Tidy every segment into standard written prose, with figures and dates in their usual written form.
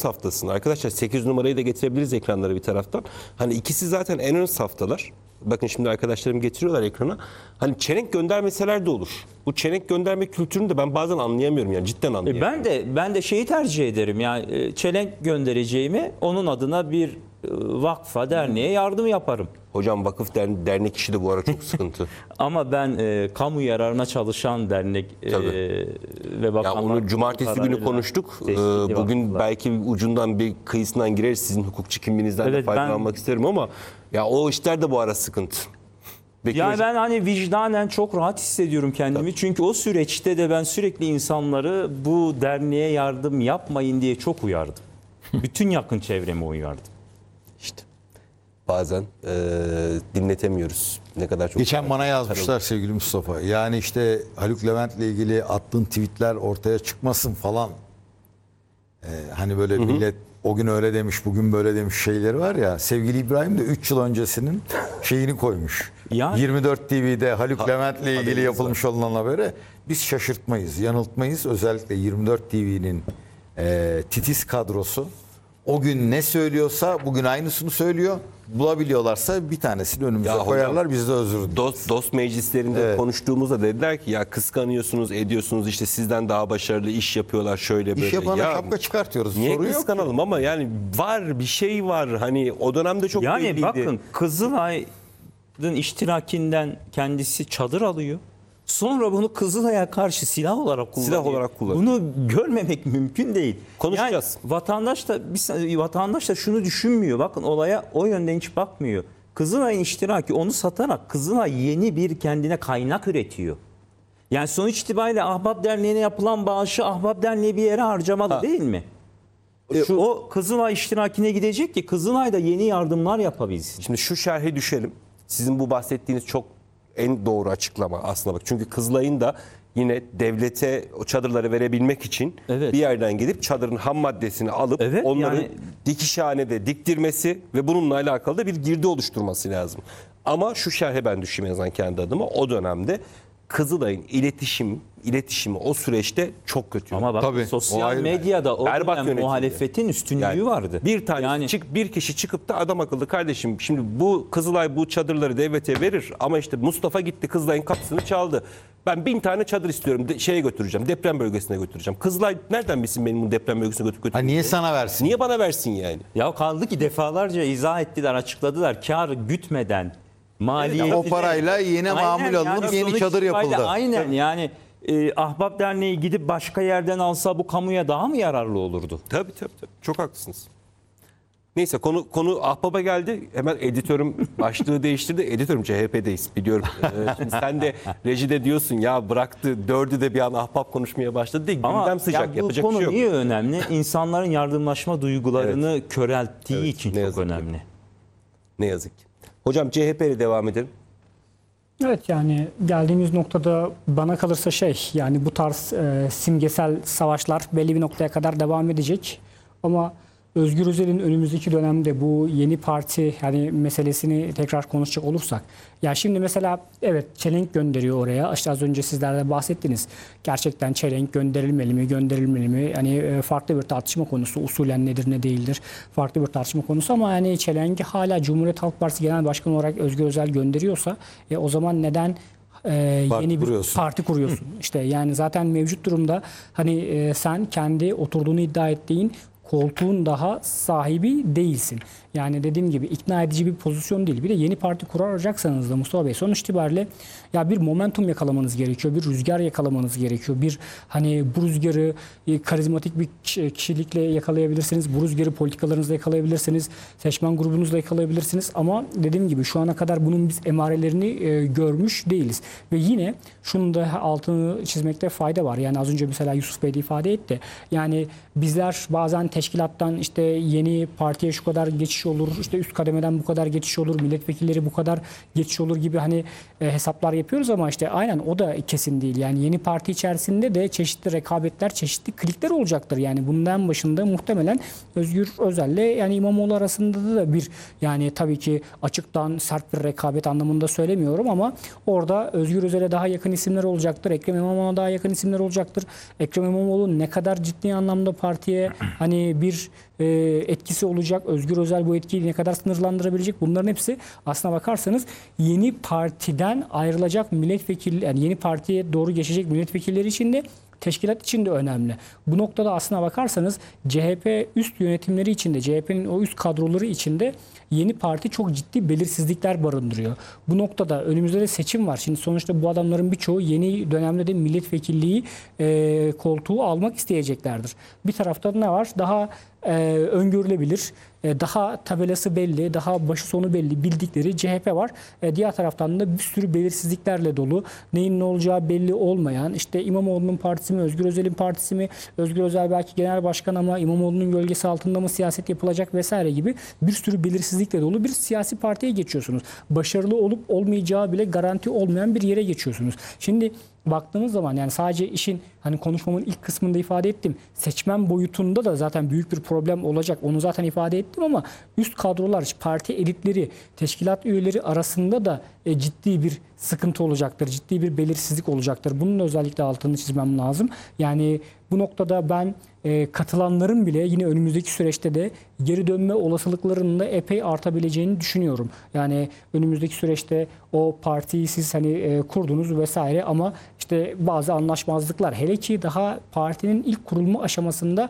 saftasın. Arkadaşlar 8 numarayı da getirebiliriz ekranlara bir taraftan. Hani ikisi zaten en ön saftalar. Bakın şimdi arkadaşlarım getiriyorlar ekrana. Hani çelenk göndermeseler de olur. Bu çelenk gönderme kültürünü de ben bazen anlayamıyorum yani cidden anlayamıyorum. Ben de şeyi tercih ederim. Yani çelenk göndereceğimi onun adına bir vakfa, derneğe yardım yaparım. Hocam vakıf dernek işi de bu ara çok sıkıntı. Ama ben kamu yararına çalışan dernek ve Ya bakanlar... onu cumartesi günü konuştuk. Bugün belki ucundan bir kıyısından gireriz. Sizin hukukçu kimliğinizden de Evet, faydalanmak isterim ama ya o işler de bu ara sıkıntı. Bekir Yani hocam, ben hani vicdanen çok rahat hissediyorum kendimi. Çünkü o süreçte de ben sürekli insanları bu derneğe yardım yapmayın diye çok uyardım. Bütün yakın çevremi uyardım. işte bazen dinletemiyoruz. Ne kadar çok. Geçen bana yazmışlar sevgili Mustafa. Yani işte Haluk Levent'le ilgili attığın tweetler ortaya çıkmasın falan. Hani böyle millet o gün öyle demiş, bugün böyle demiş şeyleri var ya. Sevgili İbrahim de 3 yıl öncesinin şeyini koymuş. Yani- 24 TV'de Haluk Levent'le ilgili yapılmış olan habere biz şaşırtmayız, yanıltmayız. Özellikle 24 TV'nin titiz kadrosu o gün ne söylüyorsa bugün aynısını söylüyor. Bulabiliyorlarsa bir tanesini önümüze Ya hocam, koyarlar, biz de özür dileriz. Dost meclislerinde Evet. konuştuğumuzda dediler ki ya kıskanıyorsunuz, ediyorsunuz, işte sizden daha başarılı iş yapıyorlar şöyle böyle. İş yapana Ya şapka çıkartıyoruz. niye Soru yok. kıskanalım ama yani var bir şey var. Hani o dönemde çok Yani belliydi. bakın Kızılay'ın iştirakinden kendisi çadır alıyor. Sonra bunu Kızılay'a karşı silah olarak kullanıyor. Silah olarak kullanıyor. Bunu görmemek mümkün değil. Konuşacağız. Yani vatandaş da şunu düşünmüyor. Bakın olaya o yönden hiç bakmıyor. Kızılay'ın iştiraki onu satarak Kızılay yeni bir kendine kaynak üretiyor. Yani sonuç itibariyle Ahbap Derneği'ne yapılan bağışı Ahbap Derneği bir yere harcamalı değil mi? O Kızılay iştirakine gidecek ki Kızılay da yeni yardımlar yapabilsin. Şimdi şu şerhe düşelim. Sizin bu bahsettiğiniz çok en doğru açıklama aslında bak. Çünkü Kızılay'ın da yine devlete o çadırları verebilmek için Evet. bir yerden gidip çadırın ham maddesini alıp Evet, onları yani- dikişhanede diktirmesi ve bununla alakalı da bir girdi oluşturması lazım. Ama şu şerhe ben düşeyim en azından kendi adıma. O dönemde Kızılay'ın iletişimi o süreçte çok kötü. Ama bak Tabii, o sosyal ayrı. medyada o Berbat dönem yönetildi. muhalefetin üstünlüğü Yani vardı. Bir tane yani, bir kişi çıkıp da adam akıllı kardeşim şimdi bu Kızılay bu çadırları devlete verir ama işte Mustafa gitti Kızılay'ın kapısını çaldı. Ben 1000 tane çadır istiyorum şeye götüreceğim, deprem bölgesine götüreceğim. Kızılay nereden bilsin benim bunu deprem bölgesine götürüp Ha, niye sana versin? Niye bana versin yani? ya kaldı ki defalarca izah ettiler, açıkladılar. Kar gütmeden maliyeti. O parayla yeni mamul alınıp yeni sonuç çadır itibariyle yapıldı. Aynen yani Ahbap Derneği gidip başka yerden alsa bu kamuya daha mı yararlı olurdu? Tabii. Çok haklısınız. Neyse konu Ahbap'a geldi. Hemen editörüm başlığı değiştirdi. Editörüm CHP'deyiz biliyorum. Şimdi sen de rejide diyorsun ya bıraktı dördü de bir an Ahbap konuşmaya başladı diye gündem sıcak ya bu yapacak bir konu şey yok. niye önemli? İnsanların yardımlaşma duygularını körelttiği için ne çok yazık ki. önemli. Ne yazık ki. Hocam CHP ile devam edelim. Evet, yani geldiğimiz noktada bana kalırsa yani bu tarz simgesel savaşlar belli bir noktaya kadar devam edecek. Ama Özgür Özel'in önümüzdeki dönemde bu yeni parti yani meselesini tekrar konuşacak olursak. Ya şimdi mesela evet çelenk gönderiyor oraya. İşte az önce sizler de bahsettiniz. Gerçekten çelenk gönderilmeli mi gönderilmeli mi? Hani farklı bir tartışma konusu. Usulen nedir ne değildir? Farklı bir tartışma konusu ama yani çelengi hala Cumhuriyet Halk Partisi Genel Başkanı olarak Özgür Özel gönderiyorsa o zaman neden yeni bir kuruyorsun. parti kuruyorsun? İşte yani zaten mevcut durumda hani sen kendi oturduğunu iddia ettiğin koltuğun daha sahibi değilsin. Yani dediğim gibi ikna edici bir pozisyon değil. Bir de yeni parti kuracaksanız da Mustafa Bey sonuç itibariyle ya bir momentum yakalamanız gerekiyor. Bir rüzgar yakalamanız gerekiyor. Bir hani bu rüzgarı karizmatik bir kişilikle yakalayabilirsiniz. Bu rüzgarı politikalarınızla yakalayabilirsiniz. Seçmen grubunuzla yakalayabilirsiniz. Ama dediğim gibi şu ana kadar bunun biz emarelerini görmüş değiliz. Ve yine şunun da altını çizmekte fayda var. Yani az önce mesela Yusuf Bey de ifade etti. Yani bizler bazen teşkilattan işte yeni partiye şu kadar geçiş olur, işte üst kademeden bu kadar geçiş olur, milletvekilleri bu kadar geçiş olur gibi hani hesaplar yapıyoruz ama işte aynen o da kesin değil. Yani yeni parti içerisinde de çeşitli rekabetler, çeşitli klikler olacaktır. Yani bundan başında muhtemelen Özgür Özel'le yani İmamoğlu arasında da bir yani tabii ki açıktan sert bir rekabet anlamında söylemiyorum ama orada Özgür Özel'e daha yakın isimler olacaktır. Ekrem İmamoğlu'na daha yakın isimler olacaktır. Ekrem İmamoğlu ne kadar ciddi anlamda partiye hani hani bir etkisi olacak. Özgür Özel bu etkiyi ne kadar sınırlandırabilecek? Bunların hepsi aslına bakarsanız yeni partiden ayrılacak milletvekili, yani yeni partiye doğru geçecek milletvekilleri için de teşkilat için de önemli. Bu noktada aslına bakarsanız CHP üst yönetimleri içinde, CHP'nin o üst kadroları içinde yeni parti çok ciddi belirsizlikler barındırıyor. Bu noktada önümüzde de seçim var. Şimdi sonuçta bu adamların birçoğu yeni dönemde de milletvekilliği koltuğu almak isteyeceklerdir. Bir tarafta ne var? Daha öngörülebilir, daha tabelası belli, daha başı sonu belli bildikleri CHP var. Diğer taraftan da bir sürü belirsizliklerle dolu, neyin ne olacağı belli olmayan, işte İmamoğlu'nun partisi mi, Özgür Özel'in partisi mi, Özgür Özel belki genel başkan ama İmamoğlu'nun gölgesi altında mı siyaset yapılacak vesaire gibi bir sürü belirsizlikle dolu bir siyasi partiye geçiyorsunuz. Başarılı olup olmayacağı bile garanti olmayan bir yere geçiyorsunuz. Şimdi baktığımız zaman yani sadece işin hani konuşmamın ilk kısmında ifade ettim. Seçmen boyutunda da zaten büyük bir problem olacak. Onu zaten ifade ettim ama üst kadrolar, parti elitleri, teşkilat üyeleri arasında da ciddi bir sıkıntı olacaktır. Ciddi bir belirsizlik olacaktır. Bunun özellikle altını çizmem lazım. Yani bu noktada ben katılanların bile yine önümüzdeki süreçte de geri dönme olasılıklarının da epey artabileceğini düşünüyorum. Yani önümüzdeki süreçte o partiyi siz hani kurdunuz vesaire ama işte bazı anlaşmazlıklar, hele ki daha partinin ilk kurulma aşamasında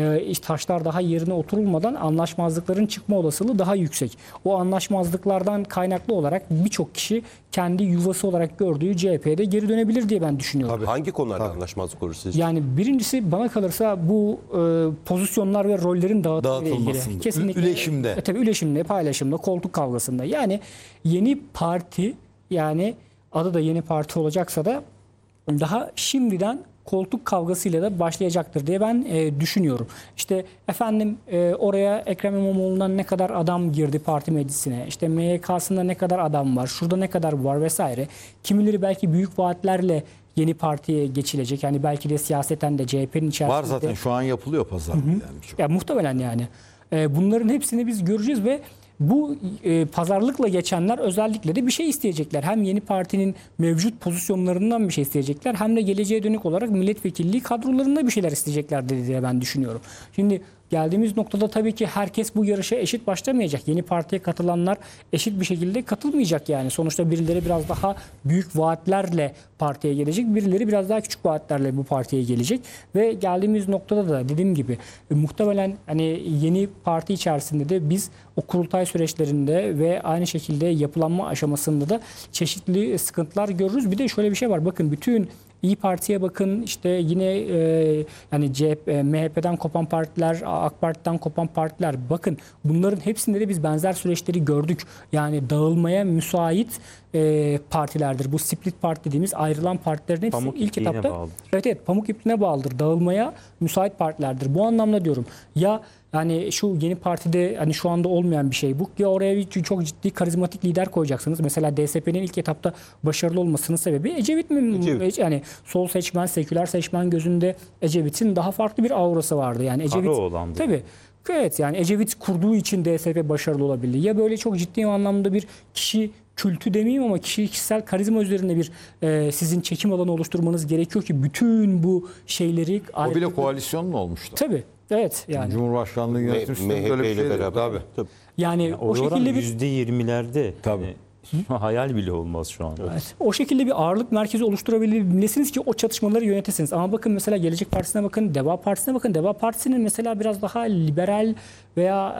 taşlar daha yerine oturulmadan anlaşmazlıkların çıkma olasılığı daha yüksek. O anlaşmazlıklardan kaynaklı olarak birçok kişi kendi yuvası olarak gördüğü CHP'de geri dönebilir diye ben düşünüyorum. Hangi konularda anlaşmazlık olur sizce? Yani birincisi bana kalırsa bu pozisyonlar ve rollerin dağıtımıyla ilgili. Dağıtılmasında, Kesinlikle. üleşimde. Tabii üleşimde, paylaşımda, koltuk kavgasında. Yani yeni parti, yani adı da yeni parti olacaksa da daha şimdiden koltuk kavgasıyla da başlayacaktır diye ben düşünüyorum. İşte efendim oraya Ekrem İmamoğlu'ndan ne kadar adam girdi parti meclisine, işte MYK'sında ne kadar adam var, şurada ne kadar var vesaire. Kimileri belki büyük vaatlerle yeni partiye geçilecek. Yani belki de siyaseten de CHP'nin içerisinde. Var zaten şu an yapılıyor pazarda. Yani çok. Ya muhtemelen yani. Bunların hepsini biz göreceğiz ve bu pazarlıkla geçenler özellikle de bir şey isteyecekler. Hem yeni partinin mevcut pozisyonlarından bir şey isteyecekler hem de geleceğe dönük olarak milletvekilliği kadrolarında bir şeyler isteyecekler diye ben düşünüyorum. Şimdi geldiğimiz noktada tabii ki herkes bu yarışa eşit başlamayacak. Yeni partiye katılanlar eşit bir şekilde katılmayacak yani. Sonuçta birileri biraz daha büyük vaatlerle partiye gelecek, birileri biraz daha küçük vaatlerle bu partiye gelecek ve geldiğimiz noktada da dediğim gibi muhtemelen hani yeni parti içerisinde de biz o kurultay süreçlerinde ve aynı şekilde yapılanma aşamasında da çeşitli sıkıntılar görürüz. Bir de şöyle bir şey var. Bakın bütün İyi Parti'ye bakın, işte yine yani MHP'den kopan partiler, AK Parti'den kopan partiler, bakın bunların hepsinde de biz benzer süreçleri gördük. Yani dağılmaya müsait partilerdir. Bu split parti dediğimiz ayrılan partilerin hepsi Pamuk ilk ipliğine etapta bağlıdır. evet pamuk ipliğine bağlıdır. Dağılmaya müsait partilerdir. Bu anlamda diyorum. Ya yani şu yeni partide hani şu anda olmayan bir şey bu. Ya oraya bir çok ciddi karizmatik lider koyacaksınız. Mesela DSP'nin ilk etapta başarılı olmasının sebebi Ecevit mi? Ecevit. Yani sol seçmen, seküler seçmen gözünde Ecevit'in daha farklı bir aurası vardı. Yani Ecevit Karaoğlan'dı. tabii. Evet yani Ecevit kurduğu için DSP başarılı olabildi. Ya böyle çok ciddi anlamda bir kişi kültü demeyeyim ama kişisel karizma üzerine bir sizin çekim alanı oluşturmanız gerekiyor ki bütün bu şeyleri O bile koalisyon mu olmuştu? tabii. Evet yani. Cumhurbaşkanlığı yönetiminde MHP böyle bir ile şey beraber. Tabii. Tabii. Yani o Oy oranı şekilde bir %20'lerde. Tabii. Hayal bile olmaz şu an. evet, o şekilde bir ağırlık merkezi oluşturabilirsiniz ki o çatışmaları yönetesiniz. Ama bakın mesela Gelecek Partisi'ne bakın, Deva Partisi'ne bakın. Deva Partisi'nin mesela biraz daha liberal veya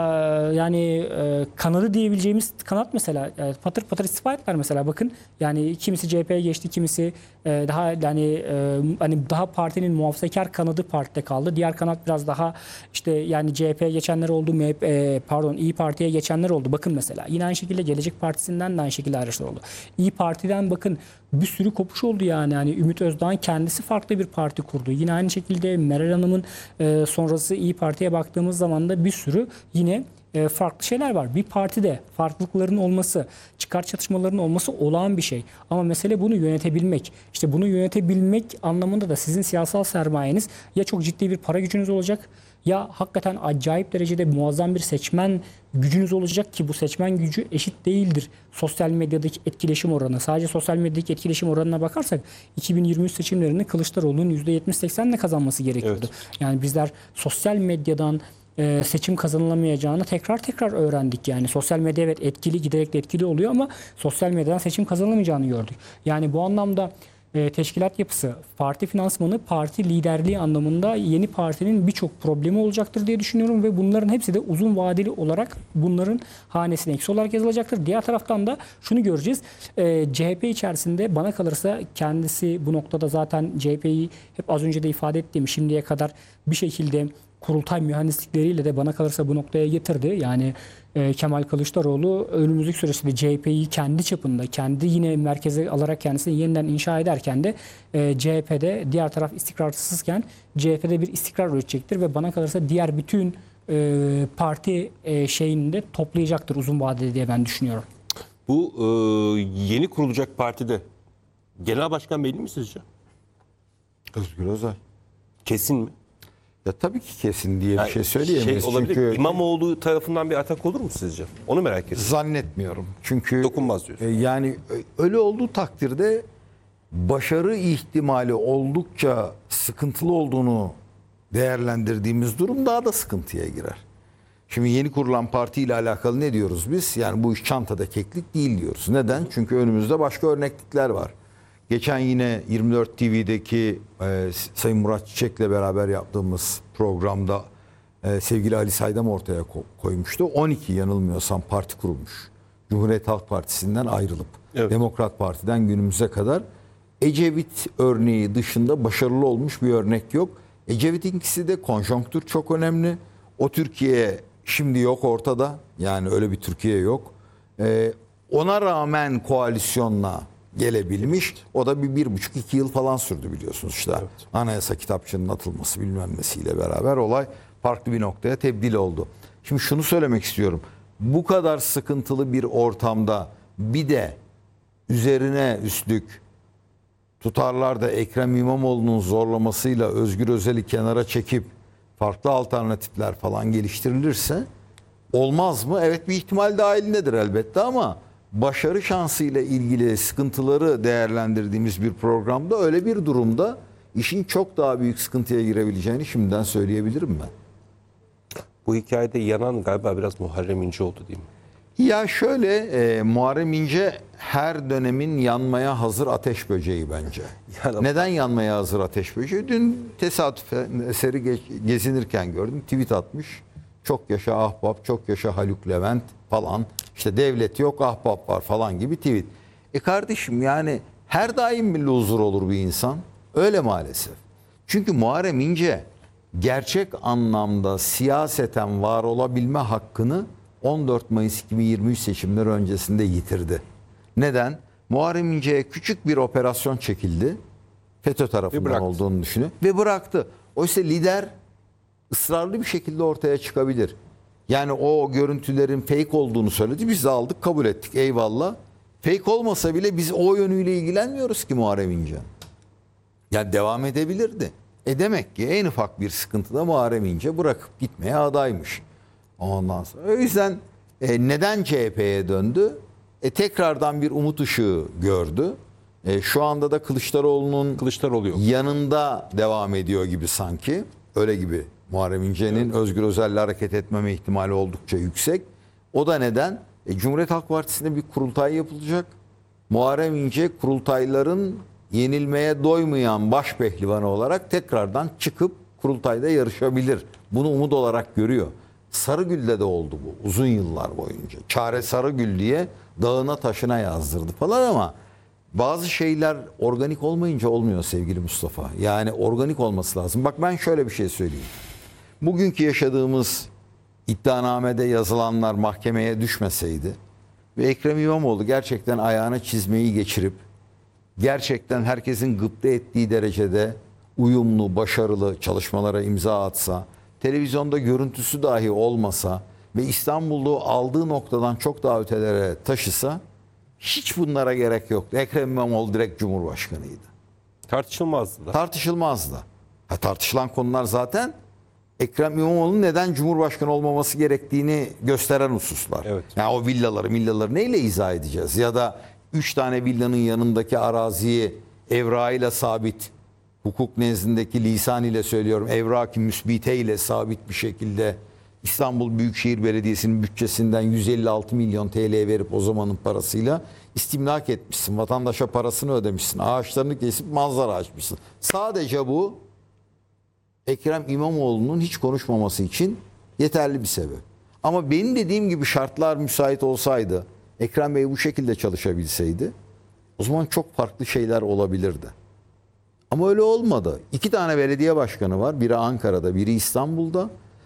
yani kanadı diyebileceğimiz kanat mesela patır patır istifa ettiler mesela bakın. Yani kimisi CHP'ye geçti, kimisi daha yani hani daha partinin muhafazakar kanadı partide kaldı. Diğer kanat biraz daha işte yani CHP'ye geçenler oldu, İyi Parti'ye geçenler oldu. Bakın mesela yine aynı şekilde Gelecek Partisi'nden de aynı şekilde ayrışlar oldu. İyi Parti'den bakın bir sürü kopuş oldu yani. Yani Ümit Özdağ'ın kendisi farklı bir parti kurdu. Yine aynı şekilde Meral Hanım'ın sonrası İyi Parti'ye baktığımız zaman da bir sürü yine farklı şeyler var. Bir partide farklılıkların olması, çıkar çatışmalarının olması olağan bir şey. Ama mesele bunu yönetebilmek. İşte bunu yönetebilmek anlamında da sizin siyasal sermayeniz ya çok ciddi bir para gücünüz olacak ya hakikaten acayip derecede muazzam bir seçmen gücünüz olacak ki bu seçmen gücü eşit değildir. Sosyal medyadaki etkileşim oranı. Sadece sosyal medyadaki etkileşim oranına bakarsak 2023 seçimlerinde Kılıçdaroğlu'nun %70-80'le kazanması gerekiyordu. Yani bizler sosyal medyadan seçim kazanılamayacağını tekrar öğrendik. Yani sosyal medya evet etkili, giderek de etkili oluyor ama sosyal medyadan seçim kazanılamayacağını gördük. Yani bu anlamda teşkilat yapısı, parti finansmanı, parti liderliği anlamında yeni partinin birçok problemi olacaktır diye düşünüyorum ve bunların hepsi de uzun vadeli olarak bunların hanesine eksi olarak yazılacaktır. Diğer taraftan da şunu göreceğiz. CHP içerisinde bana kalırsa kendisi bu noktada zaten CHP'yi hep az önce de ifade ettiğim şimdiye kadar bir şekilde kurultay mühendislikleriyle de bana kalırsa bu noktaya getirdi. Yani Kemal Kılıçdaroğlu önümüzdeki süreçte CHP'yi kendi çapında, kendi yine merkeze alarak kendisini yeniden inşa ederken de CHP'de diğer taraf istikrarsızken CHP'de bir istikrar üretecektir ve bana kalırsa diğer bütün parti şeyini de toplayacaktır uzun vadede diye ben düşünüyorum. Bu yeni kurulacak partide genel başkan belli mi sizce? Özgür Özel. Kesin mi? Ya tabii ki kesin diye bir Yani şey söyleyemeyiz. olabilir. Çünkü İmamoğlu tarafından bir atak olur mu sizce? Onu merak ediyorum. zannetmiyorum. Çünkü Dokunmaz diyorsun. yani öyle olduğu takdirde başarı ihtimali oldukça sıkıntılı olduğunu değerlendirdiğimiz durum daha da sıkıntıya girer. Şimdi yeni kurulan parti ile alakalı ne diyoruz biz? Yani bu iş çantada keklik değil diyoruz. Neden? Çünkü önümüzde başka örneklikler var. Geçen yine 24 TV'deki Sayın Murat Çiçek'le beraber yaptığımız programda sevgili Ali Saydam ortaya koymuştu. 12 yanılmıyorsam parti kurulmuş. Cumhuriyet Halk Partisi'nden ayrılıp Evet. Demokrat Parti'den günümüze kadar Ecevit örneği dışında başarılı olmuş bir örnek yok. Ecevit'inkisi de konjonktür çok önemli. O Türkiye şimdi yok ortada. Yani öyle bir Türkiye yok. Ona rağmen koalisyonla gelebilmiş. O da bir 1,5-2 yıl falan sürdü biliyorsunuz işte. Evet. Anayasa kitapçığının atılması bilmem nesiyle beraber olay farklı bir noktaya tebdil oldu. Şimdi şunu söylemek istiyorum. Bu kadar sıkıntılı bir ortamda bir de üzerine üstlük tutarlarda Ekrem İmamoğlu'nun zorlamasıyla Özgür Özel'i kenara çekip farklı alternatifler falan geliştirilirse olmaz mı? Evet, bir ihtimal dahilindedir elbette ama başarı şansıyla ilgili sıkıntıları değerlendirdiğimiz bir programda öyle bir durumda işin çok daha büyük sıkıntıya girebileceğini şimdiden söyleyebilirim ben. Bu hikayede yanan galiba biraz Muharrem İnce oldu değil mi? Ya şöyle Muharrem İnce her dönemin yanmaya hazır ateş böceği bence. Yani- Neden yanmaya hazır ateş böceği? Dün tesadüfen eseri gezinirken gördüm, tweet atmış. Çok yaşa Ahbap, çok yaşa Haluk Levent falan. İşte devlet yok, Ahbap var falan gibi tweet. Kardeşim yani her daim mi loser olur bir insan? Öyle maalesef. Çünkü Muharrem İnce gerçek anlamda siyaseten var olabilme hakkını 14 Mayıs 2023 seçimleri öncesinde yitirdi. Neden? Muharrem İnce'ye küçük bir operasyon çekildi. FETÖ tarafından olduğunu düşünüyor ve bıraktı. Oysa lider ısrarlı bir şekilde ortaya çıkabilir. Yani o görüntülerin fake olduğunu söyledi. Biz de aldık, kabul ettik. Eyvallah. Fake olmasa bile biz o yönüyle ilgilenmiyoruz ki Muharrem İnce. Yani devam edebilirdi. Demek ki en ufak bir sıkıntıda Muharrem İnce bırakıp gitmeye adaymış. Ondan sonra. O yüzden neden CHP'ye döndü? Tekrardan bir umut ışığı gördü. Şu anda da Kılıçdaroğlu'nun yanında devam ediyor gibi sanki. Öyle gibi. Muharrem İnce'nin Özgür Özel'le hareket etmeme ihtimali oldukça yüksek. O da neden? Cumhuriyet Halk Partisi'nde bir kurultay yapılacak. Muharrem İnce kurultayların yenilmeye doymayan baş pehlivanı olarak tekrardan çıkıp kurultayda yarışabilir. Bunu umut olarak görüyor. Sarıgül'de de oldu bu uzun yıllar boyunca. Çare Sarıgül diye dağına taşına yazdırdı falan ama bazı şeyler organik olmayınca olmuyor sevgili Mustafa. Yani organik olması lazım. Bak ben şöyle bir şey söyleyeyim. Bugünkü yaşadığımız iddianamede yazılanlar mahkemeye düşmeseydi ve Ekrem İmamoğlu gerçekten ayağına çizmeyi geçirip gerçekten herkesin gıpta ettiği derecede uyumlu, başarılı çalışmalara imza atsa, televizyonda görüntüsü dahi olmasa ve İstanbul'u aldığı noktadan çok daha ötelere taşısa hiç bunlara gerek yoktu. Ekrem İmamoğlu direkt Cumhurbaşkanıydı. Tartışılmazdı da. Tartışılmazdı. Tartışılan konular zaten Ekrem İmamoğlu'nun neden Cumhurbaşkanı olmaması gerektiğini gösteren hususlar. Evet. Yani o villaları neyle izah edeceğiz? Ya da 3 tane villanın yanındaki araziyi evrağıyla sabit, hukuk nezdindeki lisan ile söylüyorum, evrak-ı müsbite ile sabit bir şekilde İstanbul Büyükşehir Belediyesi'nin bütçesinden 156 milyon TL verip o zamanın parasıyla istimlak etmişsin. Vatandaşa parasını ödemişsin. Ağaçlarını kesip manzara açmışsın. Sadece bu Ekrem İmamoğlu'nun hiç konuşmaması için yeterli bir sebep. Ama benim dediğim gibi şartlar müsait olsaydı, Ekrem Bey bu şekilde çalışabilseydi, o zaman çok farklı şeyler olabilirdi. Ama öyle olmadı. 2 tane belediye başkanı var. Biri Ankara'da, biri İstanbul'da.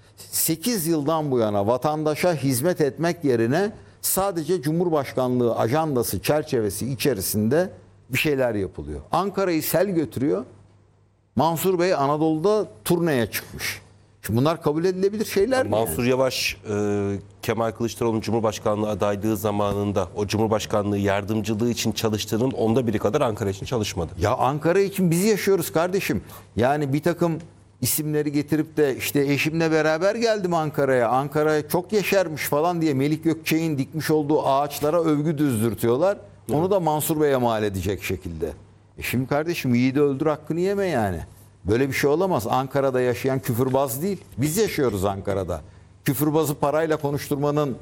8 yıldan bu yana vatandaşa hizmet etmek yerine sadece Cumhurbaşkanlığı ajandası çerçevesi içerisinde bir şeyler yapılıyor. Ankara'yı sel götürüyor. Mansur Bey Anadolu'da turneye çıkmış. Şimdi bunlar kabul edilebilir şeyler mi? Mansur Yavaş, Kemal Kılıçdaroğlu'nun Cumhurbaşkanlığı adaylığı zamanında o Cumhurbaşkanlığı yardımcılığı için çalıştığının 1/10 kadar Ankara için çalışmadı. Ya Ankara için biz yaşıyoruz kardeşim. Yani bir takım isimleri getirip de işte eşimle beraber geldim Ankara'ya. Ankara çok yeşermiş falan diye Melik Gökçek'in dikmiş olduğu ağaçlara övgü düzdürtüyorlar. Onu da Mansur Bey'e mal edecek şekilde. Şimdi kardeşim yiğidi öldür hakkını yeme yani. Böyle bir şey olamaz. Ankara'da yaşayan küfürbaz değil. Biz yaşıyoruz Ankara'da. Küfürbazı parayla konuşturmanın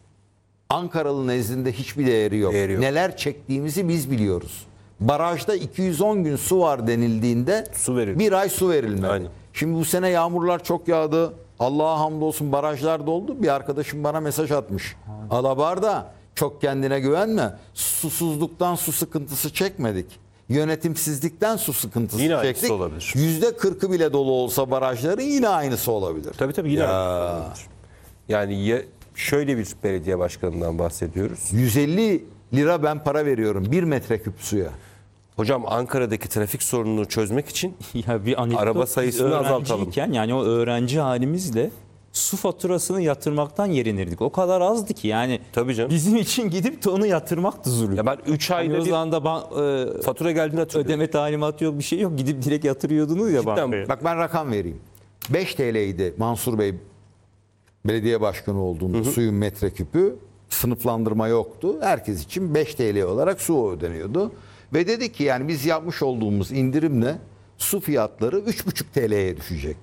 Ankaralı nezdinde hiçbir değeri yok. Değeri yok. Neler çektiğimizi biz biliyoruz. Barajda 210 gün su var denildiğinde Su verildi. bir ay su verilmedi. Aynen. Şimdi bu sene yağmurlar çok yağdı. Allah'a hamdolsun barajlar doldu. Bir arkadaşım bana mesaj atmış. Alabarda çok kendine güvenme. Susuzluktan su sıkıntısı çekmedik. Yönetimsizlikten su sıkıntısı Yine aynısı çektik. olabilir. %40'ı bile dolu olsa barajların yine aynısı olabilir. Tabii yine aynı şey olabilir. Yani şöyle bir belediye başkanından bahsediyoruz. 150 lira ben para veriyorum 1 metreküp suya. Hocam Ankara'daki trafik sorununu çözmek için Ya bir anekdot, Araba biz sayısını azaltalım. öğrenciyken, yani o öğrenci halimizle su faturasını yatırmaktan yerinirdik. O kadar azdı ki yani Tabii canım. bizim için gidip de onu yatırmak da zulüm. ya ben 3 Hani ayda o bir zaman da fatura geldiğini hatırlıyorum. ödeme talimatı yok, bir şey yok. Gidip direkt yatırıyordunuz ya Cidden bankaya. Bak ben rakam vereyim. 5 TL'ydi Mansur Bey belediye başkanı olduğunda suyun metreküpü, sınıflandırma yoktu. Herkes için 5 TL olarak su ödeniyordu. Ve dedi ki yani biz yapmış olduğumuz indirimle su fiyatları 3,5 TL'ye düşecek.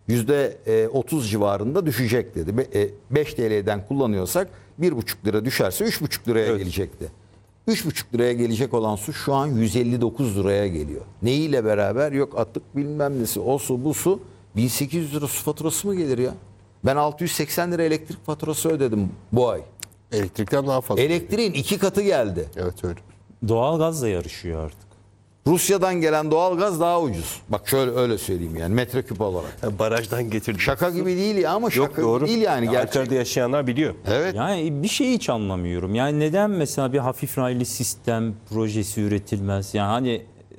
%30 civarında düşecek dedi. 5 TL'den kullanıyorsak 1,5 lira düşerse 3,5 liraya Evet. gelecekti. 3,5 liraya gelecek olan su şu an 159 liraya geliyor. Neyiyle beraber? Yok atık bilmem nesi, o su bu su. 1800 lira su faturası mı gelir ya? Ben 680 lira elektrik faturası ödedim bu ay. Elektrikten daha fazla. Elektriğin 2 katı geldi. Evet öyle. Doğalgazla yarışıyor artık. Rusya'dan gelen doğalgaz daha ucuz. Bak şöyle öyle söyleyeyim yani metreküp olarak. Barajdan getirdik. Şaka gibi değil ya ama Yok şaka doğru. gibi değil yani. Gerçek. Ankara'da yaşayanlar biliyor. Evet. Yani bir şeyi hiç anlamıyorum. Yani neden mesela bir hafif raylı sistem projesi üretilmez? Yani hani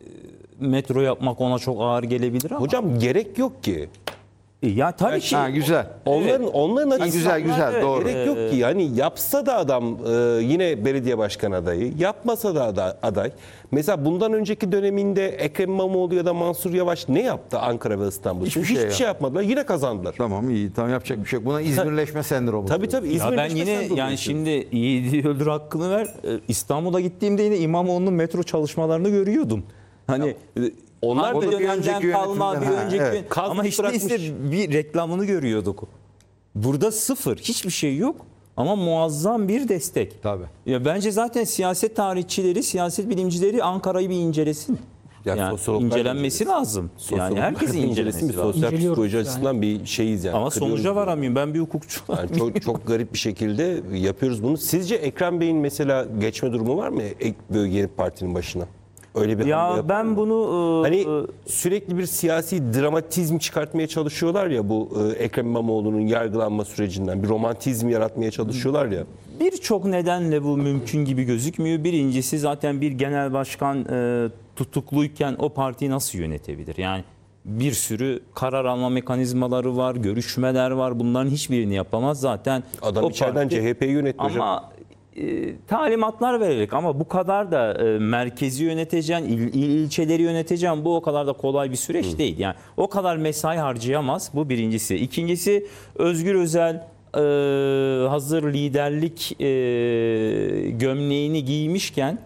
metro yapmak ona çok ağır gelebilir ama. Hocam gerek yok ki. Ya tabii ki. Ha güzel. Onların açısından güzel, doğru. gerek yok ki. Yani yapsa da adam yine belediye başkan adayı, yapmasa da aday. Mesela bundan önceki döneminde Ekrem İmamoğlu ya da Mansur Yavaş ne yaptı Ankara ve İstanbul için? Hiçbir şey Hiçbir şey yapmadılar. Yine kazandılar. Tamam iyi tamam yapacak bir şey yok. Buna İzmirleşme sendromu. Tabii diyor. tabii. Ya ben İzmir'de yine sendromu yani yaşıyoruz. şimdi yiğidi öldür hakkını ver. İstanbul'a gittiğimde yine İmamoğlu'nun metro çalışmalarını görüyordum. Hani onlar hangi da bir dönemden önceki kalma bir yönetimden, ha, önceki evet. Kazmış ama işte bırakmış. bir reklamını görüyorduk. Burada sıfır, hiçbir şey yok ama muazzam bir destek. Tabii. Ya bence zaten siyaset tarihçileri, siyaset bilimcileri Ankara'yı bir incelesin. Ya Yani sosyologlar incelenmesi lazım. Yani herkesin incelemesi bir lazım. sosyal İnceliyoruz psikoloji yani. açısından bir şeyiz yani. Ama Kırıyoruz sonuca bunu. varamıyorum. Ben bir hukukçu. Yani çok garip bir şekilde yapıyoruz bunu. Sizce Ekrem Bey'in mesela geçme durumu var mı böyle yeni partinin başına? Öyle bir hamle Ya yapıyor ben mu? bunu Hani sürekli bir siyasi dramatizm çıkartmaya çalışıyorlar ya bu Ekrem İmamoğlu'nun yargılanma sürecinden bir romantizm yaratmaya çalışıyorlar ya. birçok nedenle bu mümkün gibi gözükmüyor. Birincisi zaten bir genel başkan tutukluyken o partiyi nasıl yönetebilir? Yani bir sürü karar alma mekanizmaları var, görüşmeler var. Bunların hiçbirini yapamaz zaten. Adam o içeriden parti- CHP'yi yönetmiş hocam. Ama talimatlar vererek, ama bu kadar da merkezi yöneteceğin, ilçeleri yöneteceğin, bu o kadar da kolay bir süreç değil. Yani o kadar mesai harcayamaz. Bu birincisi. İkincisi, Özgür Özel hazır liderlik gömleğini giymişken,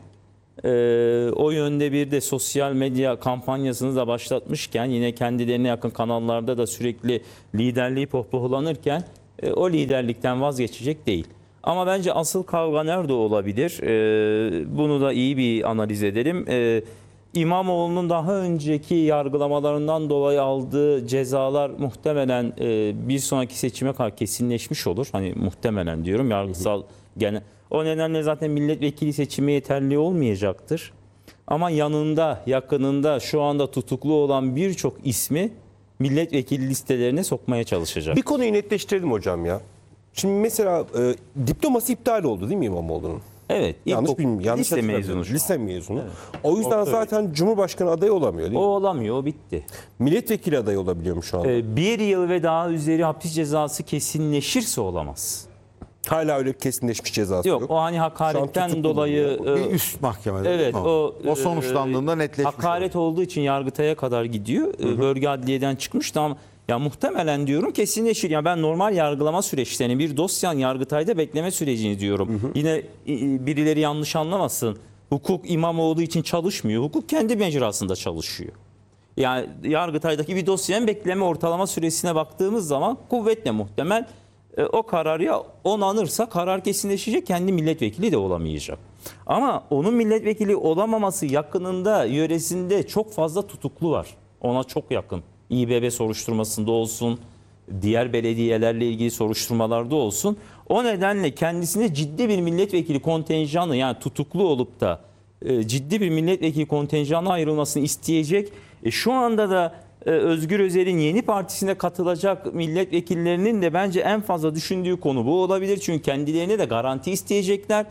o yönde bir de sosyal medya kampanyasını da başlatmışken, yine kendilerine yakın kanallarda da sürekli liderliği pohpohlanırken o liderlikten vazgeçecek değil. Ama bence asıl kavga nerede olabilir? Bunu da iyi bir analiz edelim. İmamoğlu'nun daha önceki yargılamalarından dolayı aldığı cezalar muhtemelen bir sonraki seçime kadar kesinleşmiş olur. Hani muhtemelen diyorum, yargısal gene. O nedenle zaten milletvekili seçimi yeterli olmayacaktır. Ama yanında, yakınında şu anda tutuklu olan birçok ismi milletvekili listelerine sokmaya çalışacak. Bir konuyu netleştirelim hocam ya. Şimdi mesela diploması iptal oldu değil mi İmamoğlu'nun? Evet. Yanlış bilmiyorum. Yanlış lise hatırlamıyorum. mezunu. Lise mezunu. O yüzden zaten Cumhurbaşkanı adayı olamıyor değil O mi? olamıyor, o bitti. Milletvekili adayı olabiliyor mu şu anda? Bir yıl ve daha üzeri hapis cezası kesinleşirse olamaz. Hala öyle kesinleşmiş cezası yok. Yok, o hani Şu an hakaretten tutuklu dolayı Bir üst mahkemede. evet, değil mi o sonuçlandığında netleşmiş. hakaret olduğu için Yargıtay'a kadar gidiyor. Bölge adliyeden çıkmıştı ama ya muhtemelen diyorum kesinleşir. Yani ben normal yargılama süreçlerini, bir dosyanın Yargıtay'da bekleme sürecini diyorum. Yine birileri yanlış anlamasın. Hukuk İmamoğlu için çalışmıyor. Hukuk kendi mecrasında çalışıyor. Yani Yargıtay'daki bir dosyanın bekleme ortalama süresine baktığımız zaman kuvvetle muhtemel o karar ya onanırsa karar kesinleşecek, kendi milletvekili de olamayacak. Ama onun milletvekili olamaması yakınında, yöresinde çok fazla tutuklu var. Ona çok yakın. İBB soruşturmasında olsun, diğer belediyelerle ilgili soruşturmalarda olsun. O nedenle kendisine ciddi bir milletvekili kontenjanı, yani tutuklu olup da ciddi bir milletvekili kontenjanı ayrılmasını isteyecek. Şu anda da Özgür Özel'in yeni partisine katılacak milletvekillerinin de bence en fazla düşündüğü konu bu olabilir. Çünkü kendilerine de garanti isteyecekler.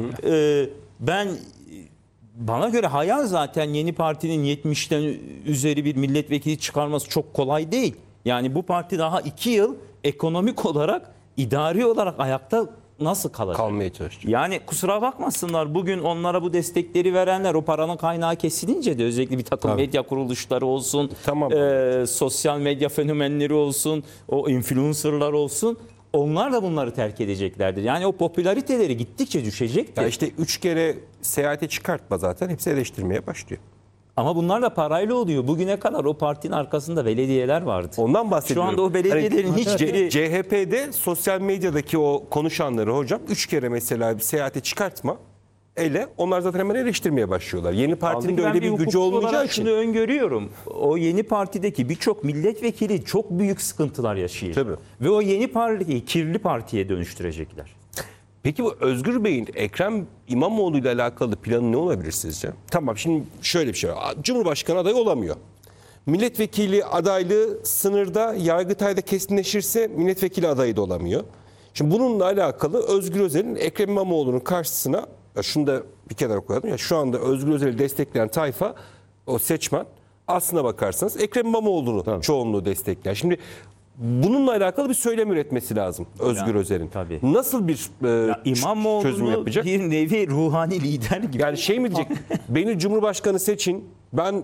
Bana göre hayal zaten yeni partinin 70'ten üzeri bir milletvekili çıkarması çok kolay değil. Yani bu parti daha 2 yıl ekonomik olarak, idari olarak ayakta nasıl kalacak? Kalmaya çalışacak. Yani kusura bakmasınlar, bugün onlara bu destekleri verenler, o paranın kaynağı kesilince de özellikle bir takım medya kuruluşları olsun, Tamam. Sosyal medya fenomenleri olsun, o influencerlar olsun, onlar da bunları terk edeceklerdir. Yani o popülariteleri gittikçe düşecektir. Ya işte 3 kere seyahate çıkartma zaten hepsi eleştirmeye başlıyor. Ama bunlar da parayla oluyor. Bugüne kadar o partinin arkasında belediyeler vardı. Ondan bahsediyorum. Şu anda o belediyelerin Hani hiçbiri... CHP'de sosyal medyadaki o konuşanları hocam 3 kere mesela bir seyahate çıkartma ele onlar zaten hemen eleştirmeye başlıyorlar. Yeni partinin de Ben öyle bir gücü hukukçu olmayacağı olarak için. şunu öngörüyorum. O yeni partideki birçok milletvekili çok büyük sıkıntılar yaşayacak. Tabii. Ve o yeni partiyi kirli partiye dönüştürecekler. Peki bu Özgür Bey'in Ekrem İmamoğlu ile alakalı planı ne olabilir sizce? Tamam, şimdi şöyle bir şey var. Cumhurbaşkanı adayı olamıyor. Milletvekili adaylığı sınırda, Yargıtay'da kesinleşirse milletvekili adayı da olamıyor. Şimdi bununla alakalı Özgür Özel'in Ekrem İmamoğlu'nun karşısına, ya şunu da bir kenara koyalım. Ya şu anda Özgür Özel'i destekleyen tayfa, o seçmen, aslına bakarsanız Ekrem İmamoğlu'nu çoğunluğu destekler. Şimdi bununla alakalı bir söylem üretmesi lazım Özgür Özel'in. tabii. Nasıl bir çözüm İmamoğlu'nu yapacak? bir nevi ruhani lider gibi. Yani şey mi diyecek? Beni Cumhurbaşkanı seçin. Ben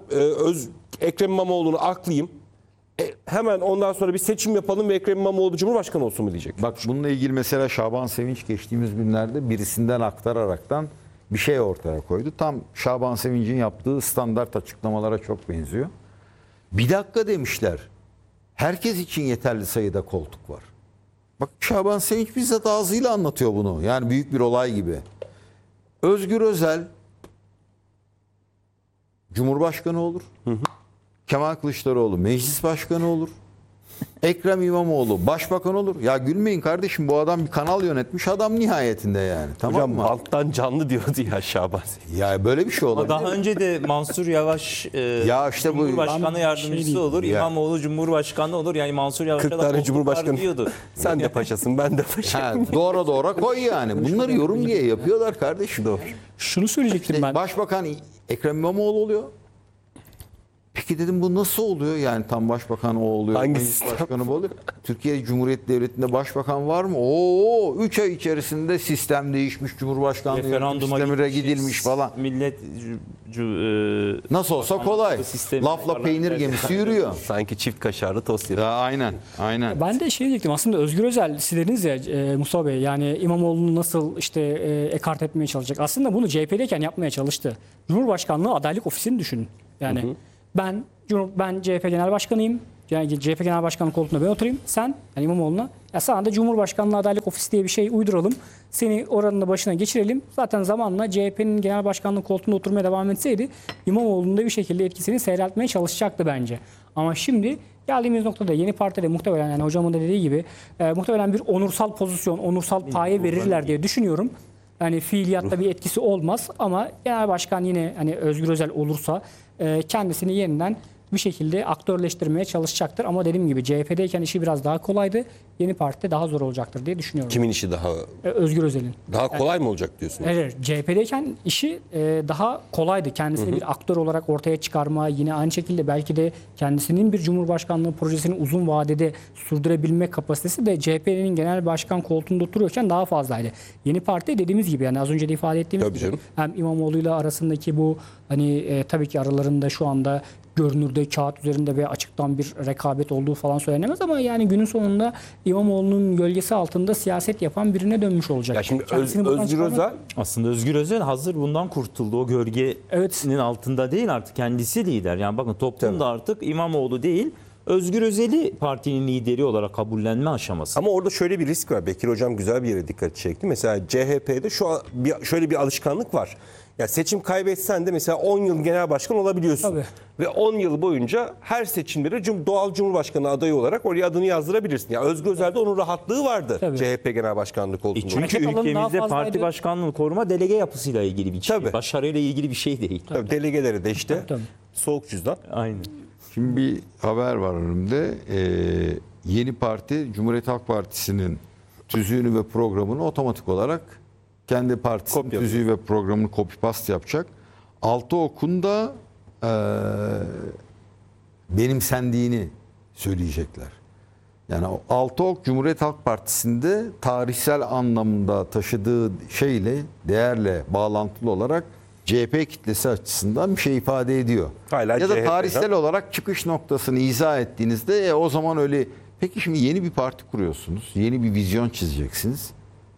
Ekrem İmamoğlu'nu aklayayım. Hemen ondan sonra bir seçim yapalım ve Ekrem İmamoğlu Cumhurbaşkanı olsun mu diyecek? Bak bununla ilgili mesela Şaban Sevinç geçtiğimiz günlerde birisinden aktararaktan bir şey ortaya koydu. Tam Şaban Sevinç'in yaptığı standart açıklamalara çok benziyor. Bir dakika demişler. Herkes için yeterli sayıda koltuk var. Bak Şaban Sevinç bizzat ağzıyla anlatıyor bunu. Yani büyük bir olay gibi. Özgür Özel Cumhurbaşkanı olur. Kemal Kılıçdaroğlu meclis başkanı olur. Ekrem İmamoğlu başbakan olur. Ya gülmeyin kardeşim, bu adam bir kanal yönetmiş adam nihayetinde yani. Tamam Hocam mı? alttan canlı diyordu ya Şaban. Ya böyle bir şey olabilir. Daha önce de Mansur Yavaş Ya işte bu- Cumhurbaşkanı Ben yardımcısı şey olur, Ya. İmamoğlu Cumhurbaşkanı olur. Yani Mansur Yavaş'a 40 da tane koltuk Cumhurbaşkanı. var diyordu. Sen de paşasın, ben de paşayım. Ha, doğra koy yani. Bunları yorum diye yapıyorlar kardeşim. Doğru. Şunu söyleyecektim ben. Başbakan Ekrem İmamoğlu oluyor. Peki Peki dedim bu nasıl oluyor? Yani tam başbakan o oluyor. Hangi meclis sistem? başkanı bu oluyor. Türkiye Cumhuriyeti Devleti'nde başbakan var mı? Oo 3 ay içerisinde sistem değişmiş. Cumhurbaşkanlığı yönetim Referanduma sistemine gitmiş, gidilmiş falan. Millet Nasıl olsa kolay. sistemi Lafla falan peynir derdi. gemisi yürüyor. Sanki çift kaşarlı tost yedim. Ya aynen. Aynen. Ben de şey diyecektim aslında Özgür Özel siz dediniz ya Mustafa Bey yani İmamoğlu'nu nasıl işte ekart etmeye çalışacak. Aslında bunu CHP'deyken yapmaya çalıştı. Cumhurbaşkanlığı adaylık ofisini düşünün. Yani ben CHP Genel Başkanıyım. Yani CHP Genel Başkanı koltuğunda ben oturayım. Sen yani İmamoğlu'na ya sana da Cumhurbaşkanlığı adaylık ofisi diye bir şey uyduralım. Seni oranın da başına geçirelim. Zaten zamanla CHP'nin genel başkanlığı koltuğunda oturmaya devam etseydi İmamoğlu'nun da bir şekilde etkisini seyreltmeye çalışacaktı bence. Ama şimdi geldiğimiz noktada yeni partide muhtemelen yani hocamın da dediği gibi muhtemelen bir onursal pozisyon, onursal paye verirler diye düşünüyorum. Yani fiiliyatta bir etkisi olmaz ama genel başkan yine hani Özgür Özel olursa kendisini yeniden bir şekilde aktörleştirmeye çalışacaktır. Ama dediğim gibi CHP'deyken işi biraz daha kolaydı. Yeni partide daha zor olacaktır diye düşünüyorum. Kimin işi Özgür Özel'in. daha kolay mı olacak diyorsun? Evet, CHP'deyken işi daha kolaydı. Kendisini bir aktör olarak ortaya çıkarma, yine aynı şekilde belki de kendisinin bir cumhurbaşkanlığı projesini uzun vadede sürdürebilme kapasitesi de CHP'nin genel başkan koltuğunda oturuyorken daha fazlaydı. Yeni parti dediğimiz gibi yani az önce de ifade ettiğimiz Tabii gibi canım. hem İmamoğlu'yla arasındaki bu hani tabii ki aralarında şu anda görünürde, kağıt üzerinde ve açıktan bir rekabet olduğu falan söylenemez ama yani günün sonunda İmamoğlu'nun gölgesi altında siyaset yapan birine dönmüş olacak. Ya şimdi Kendisini buradan Özgür çıkarmak- Özel Aslında Özgür Özel hazır bundan kurtuldu. O gölgenin Evet. altında değil artık kendisi lider. Yani bakın toplumda artık İmamoğlu değil Özgür Özel'i partinin lideri olarak kabullenme aşaması. ama orada şöyle bir risk var. Bekir Hocam güzel bir yere dikkat çekti. Mesela CHP'de şöyle bir alışkanlık var. Ya seçim kaybetsen de mesela 10 yıl genel başkan olabiliyorsun. Tabii. Ve 10 yıl boyunca her seçimlere doğal cumhurbaşkanı adayı olarak oraya adını yazdırabilirsin. Ya Özgür Özel'de onun rahatlığı vardı. Tabii. CHP genel başkanlığı koltuğunda. Çünkü Hareket alanı daha ülkemizde parti fazlaydı. başkanlığı koruma delege yapısıyla ilgili bir şey. Tabii. Başarıyla ilgili bir şey değil. Tabii, delegeleri de işte Tabii. soğuk cüzdan. Aynen. Şimdi bir haber var önümde. Yeni parti Cumhuriyet Halk Partisi'nin tüzüğünü ve programını otomatik olarak kendi partisinin Kopya tüzüğü ve programını copy paste yapacak. Altı okunda benimsendiğini söyleyecekler. Yani o Altı Ok Cumhuriyet Halk Partisi'nde tarihsel anlamda taşıdığı şeyle, değerle bağlantılı olarak CHP kitlesi açısından bir şey ifade ediyor. Hala ya da CHP 'den. tarihsel olarak çıkış noktasını izah ettiğinizde o zaman öyle peki şimdi yeni bir parti kuruyorsunuz. Yeni bir vizyon çizeceksiniz.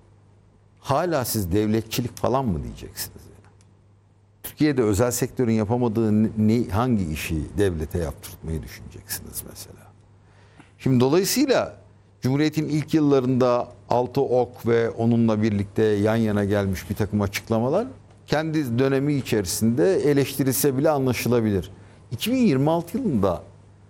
Hala siz devletçilik falan mı diyeceksiniz? Türkiye'de özel sektörün yapamadığı hangi işi devlete yaptırtmayı düşüneceksiniz mesela? Şimdi dolayısıyla Cumhuriyet'in ilk yıllarında Altı Ok ve onunla birlikte yan yana gelmiş bir takım açıklamalar kendi dönemi içerisinde eleştirilse bile anlaşılabilir. 2026 yılında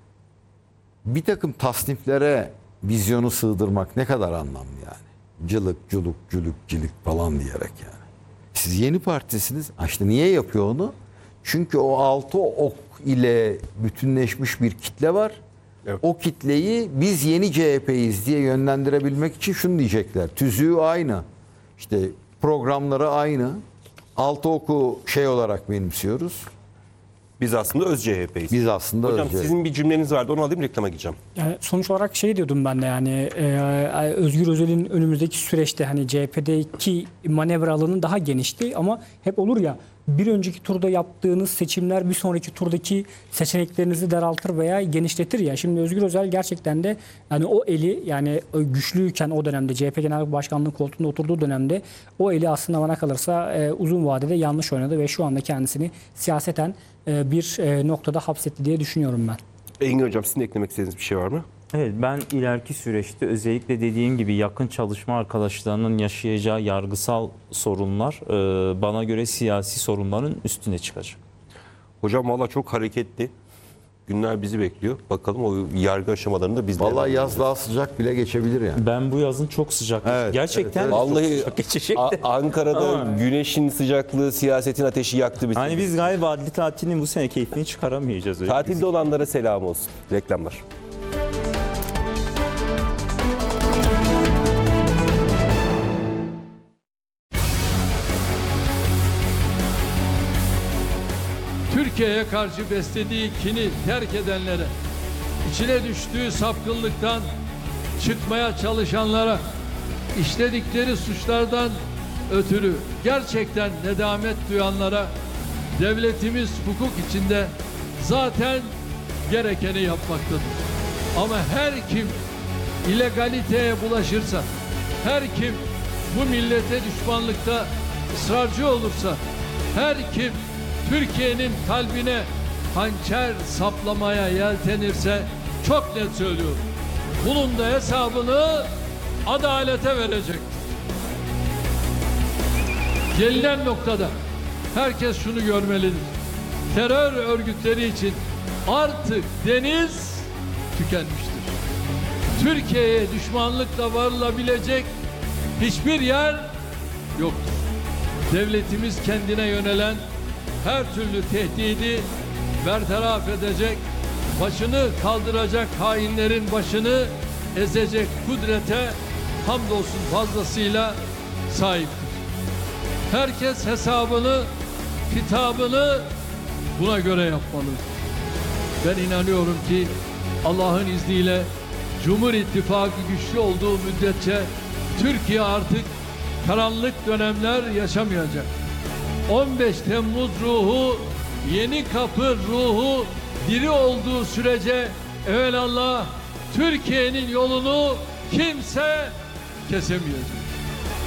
bir takım tasniflere vizyonu sığdırmak ne kadar anlamlı yani? Cılık, culuk, cülük, cilik falan diyerek yani. Siz yeni partisiniz. İşte niye yapıyor onu? Çünkü o Altı Ok ile bütünleşmiş bir kitle var. Evet. O kitleyi biz yeni CHP'yiz diye yönlendirebilmek için şunu diyecekler. Tüzüğü aynı. İşte programları aynı. Altı Ok'u şey olarak benimsiyoruz. Biz aslında öz CHP'yiz. Biz aslında Hocam özce- sizin bir cümleniz vardı, onu alayım, reklama gideceğim. Yani sonuç olarak şey diyordum ben de yani Özgür Özel'in önümüzdeki süreçte hani CHP'deki manevra alanı daha genişti ama hep olur ya bir önceki turda yaptığınız seçimler bir sonraki turdaki seçeneklerinizi daraltır veya genişletir ya. Şimdi Özgür Özel gerçekten de yani o eli yani güçlüyken o dönemde CHP Genel Başkanlığı koltuğunda oturduğu dönemde o eli aslında bana kalırsa uzun vadede yanlış oynadı ve şu anda kendisini siyaseten bir noktada hapsetti diye düşünüyorum ben. Engin Hocam sizin de eklemek istediğiniz bir şey var mı? Evet, ben ileriki süreçte özellikle dediğim gibi yakın çalışma arkadaşlarının yaşayacağı yargısal sorunlar bana göre siyasi sorunların üstüne çıkacak. Hocam valla çok hareketli. Günler bizi bekliyor. Bakalım o yargı aşamalarında biz Vallahi yaz daha sıcak bile geçebilir yani. Ben bu yazın çok sıcak. Evet, Gerçekten evet, Vallahi çok geçecek de. Ankara'da güneşin sıcaklığı, siyasetin ateşi yaktı bizi. Hani biz galiba adli tatilin bu sene keyfini çıkaramayacağız. Öyle Tatilde olanlara selam olsun. Reklamlar. Türkiye'ye karşı beslediği kini terk edenlere, içine düştüğü sapkınlıktan çıkmaya çalışanlara, işledikleri suçlardan ötürü gerçekten nedamet duyanlara devletimiz hukuk içinde zaten gerekeni yapmaktadır. Ama her kim ilegaliteye bulaşırsa, her kim bu millete düşmanlıkta ısrarcı olursa, her kim Türkiye'nin kalbine hançer saplamaya yeltenirse, çok net söylüyorum, bunun da hesabını adalete verecektir. Gelinen noktada herkes şunu görmelidir: terör örgütleri için artık deniz tükenmiştir. Türkiye'ye düşmanlıkla varılabilecek hiçbir yer yoktur. Devletimiz kendine yönelen her türlü tehdidi bertaraf edecek, başını kaldıracak hainlerin başını ezecek kudrete hamdolsun fazlasıyla sahiptir. Herkes hesabını, kitabını buna göre yapmalıdır. Ben inanıyorum ki Allah'ın izniyle Cumhur İttifakı güçlü olduğu müddetçe Türkiye artık karanlık dönemler yaşamayacak. 15 Temmuz ruhu, Yeni Kapı ruhu diri olduğu sürece evelallah Türkiye'nin yolunu kimse kesemeyecek.